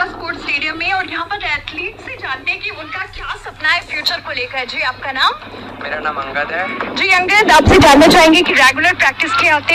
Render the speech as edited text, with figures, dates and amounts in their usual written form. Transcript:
Sports stadium में और यहाँ पर एथलीट से जानते हैं कि उनका क्या सपना है फ्यूचर को लेकर। जी आपका नाम? मेरा नाम अंगद है। जी अंगद, आपसे जानना चाहेंगे कि रेगुलर प्रैक्टिस के आते